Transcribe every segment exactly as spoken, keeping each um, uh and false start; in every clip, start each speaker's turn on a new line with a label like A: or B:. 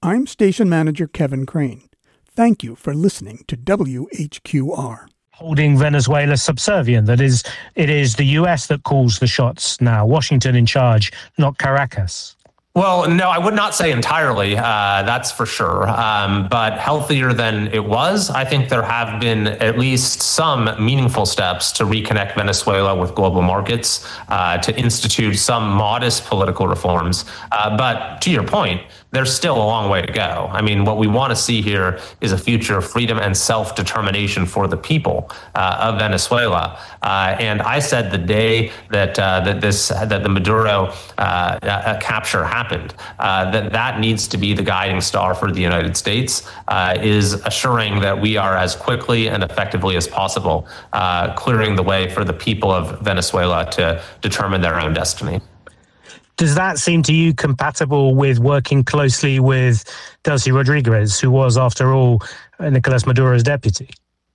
A: I'm Station Manager Kevin Crane. Thank you for listening to W H Q R.
B: Holding Venezuela subservient, that is, it is the U S that calls the shots now, Washington in charge, not Caracas.
C: Well, no, I would not say entirely, uh, that's for sure. Um, but healthier than it was, I think there have been at least some meaningful steps to reconnect Venezuela with global markets, uh, to institute some modest political reforms. Uh, but to your point, there's still a long way to go. I mean, what we want to see here is a future of freedom and self-determination for the people uh, of Venezuela. Uh, and I said the day that uh, that this that the Maduro uh, uh, capture happened, uh, that that needs to be the guiding star for the United States, uh, is assuring that we are as quickly and effectively as possible uh, clearing the way for the people of Venezuela to determine their own destiny.
B: Does that seem to you compatible with working closely with Delcy Rodriguez, who was, after all, Nicolas Maduro's deputy?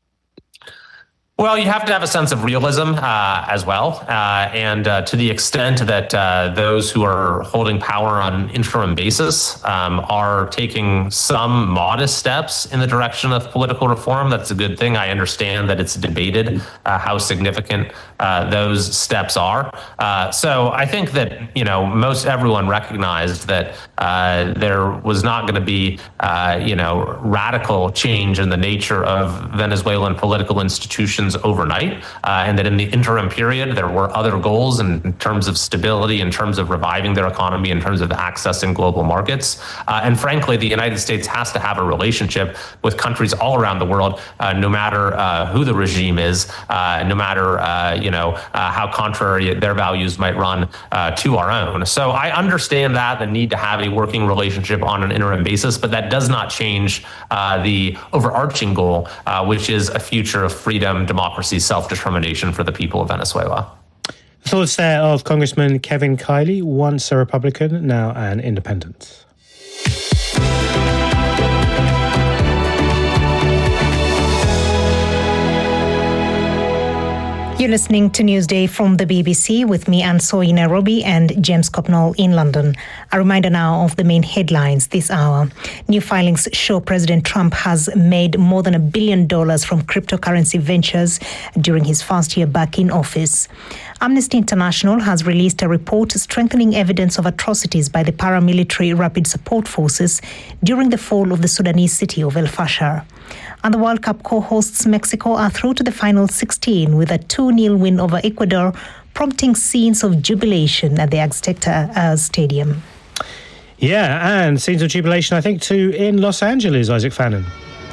C: Well, you have to have a sense of realism uh, as well. Uh, and uh, to the extent that uh, those who are holding power on an interim basis um, are taking some modest steps in the direction of political reform, that's a good thing. I understand that it's debated uh, how significant uh, those steps are. Uh, so I think that, you know, most everyone recognized that uh, there was not going to be, uh, you know, radical change in the nature of Venezuelan political institutions overnight, uh, and that in the interim period there were other goals in, in terms of stability, in terms of reviving their economy, in terms of accessing global markets. Uh, and frankly, the United States has to have a relationship with countries all around the world, uh, no matter uh, who the regime is, uh, no matter uh, you know uh, how contrary their values might run uh, to our own. So I understand that the need to have a working relationship on an interim basis, but that does not change uh, the overarching goal, uh, which is a future of freedom, democracy, self-determination for the people of Venezuela.
B: Thoughts there of Congressman Kevin Kiley, once a Republican, now an independent.
D: You're listening to Newsday from the B B C with me, Anne Soy in Nairobi, and James Copnall in London. A reminder now of the main headlines this hour. New filings show President Trump has made more than a billion dollars from cryptocurrency ventures during his first year back in office. Amnesty International has released a report strengthening evidence of atrocities by the paramilitary Rapid Support Forces during the fall of the Sudanese city of El Fasher. And the World Cup co-hosts Mexico are through to the final sixteen with a two nil win over Ecuador, prompting scenes of jubilation at the Azteca uh, Stadium.
B: Yeah, and scenes of jubilation, I think, too, in Los Angeles, Isaac Fannin.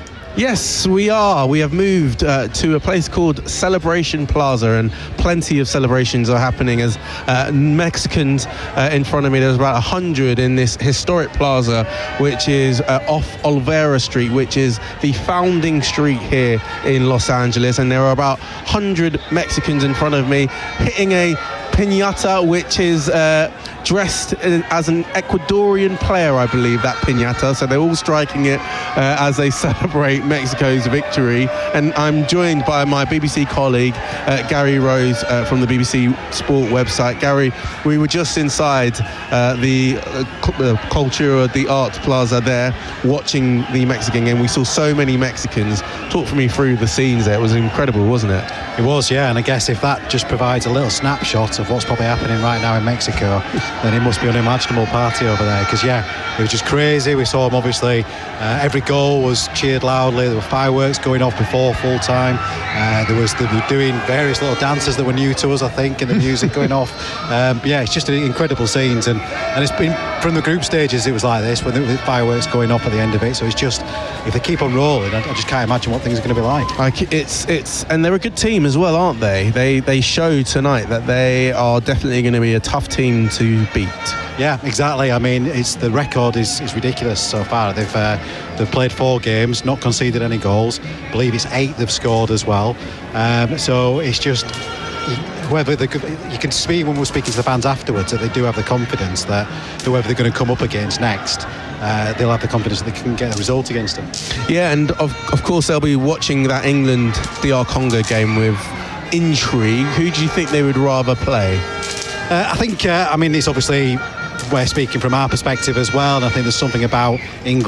E: Yes, we are. We have moved uh, to a place called Celebration Plaza, and plenty of celebrations are happening as uh, Mexicans uh, in front of me. There's about one hundred in this historic plaza, which is uh, off Olvera Street, which is the founding street here in Los Angeles. And there are about one hundred Mexicans in front of me hitting a piñata, which is uh, dressed as an Ecuadorian player, I believe, that piñata. So they're all striking it uh, as they celebrate Mexico's victory. And I'm joined by my B B C colleague, uh, Gary Rose, uh, from the B B C Sport website. Gary, we were just inside uh, the uh, Cultura de Art Plaza there, watching the Mexican game. We saw so many Mexicans. Talk for me through the scenes there. It was incredible, wasn't it?
F: It was, yeah. And I guess if that just provides a little snapshot of what's probably happening right now in Mexico, then it must be an unimaginable party over there, because yeah, it was just crazy. We saw them, obviously, uh, every goal was cheered loudly. There were fireworks going off before full time. Uh, there was they were doing various little dances that were new to us, I think, and the music going off. Um, yeah, it's just incredible scenes, and and it's been from the group stages it was like this, with the fireworks going off at the end of it. So it's just, if they keep on rolling, I, I just can't imagine what things are going to be like.
E: Like it's it's and they're a good team as well, aren't they? They they show tonight that they are definitely going to be a tough team to beat.
F: Yeah, exactly. I mean, it's the record is, is ridiculous so far. They've uh, they've played four games, not conceded any goals. I believe it's eight they've scored as well. Um, so it's just whoever they, you can see when we're speaking to the fans afterwards that they do have the confidence that whoever they're going to come up against next, uh, they'll have the confidence that they can get a result against them.
E: Yeah, and of of course they'll be watching that England-D R Congo game with intrigue. Who do you think they would rather play?
F: Uh, I think, uh, I mean, it's obviously we're speaking from our perspective as well, and I think there's something about England